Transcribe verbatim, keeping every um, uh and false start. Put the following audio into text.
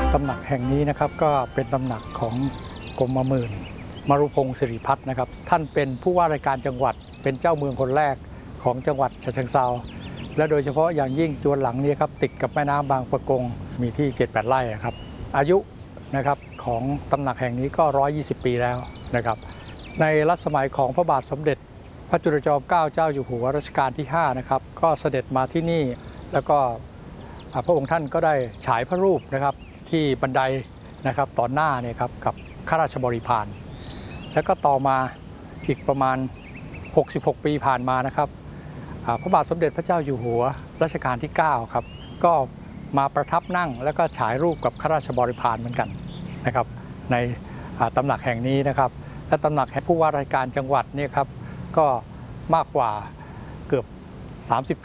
ตำหนักแห่งนี้นะครับก็เป็นตำหนักของกรมหมื่นมรุพงศ์สิริพัฒน์นะครับท่านเป็นผู้ว่าราชการจังหวัดเป็นเจ้าเมืองคนแรกของจังหวัดฉะเชิงเทราและโดยเฉพาะอย่างยิ่งจวนหลังนี้ครับติดกับแม่น้ำบางปะกงมีที่ เจ็ดแปด ไร่ครับอายุนะครับของตำหนักแห่งนี้ก็หนึ่งร้อยยี่สิบปีแล้วนะครับในรัชสมัยของพระบาทสมเด็จพระจุลจอมเกล้าเจ้าอยู่หัวรัชกาลที่ห้านะครับก็เสด็จมาที่นี่แล้วก็พระองค์ท่านก็ได้ฉายพระรูปนะครับที่บันไดนะครับต่อหน้าเนี่ยครับกับข้าราชบริพารแล้วก็ต่อมาอีกประมาณหกสิบหกปีผ่านมานะครับพระบาทสมเด็จพระเจ้าอยู่หัวรัชกาลที่เก้าครับก็มาประทับนั่งแล้วก็ฉายรูปกับข้าราชบริพารเหมือนกันนะครับในตำหนักแห่งนี้นะครับและตำหนักแห่งผู้ว่าราชการจังหวัดเนี่ยครับก็มากกว่าเกือบสามสิบ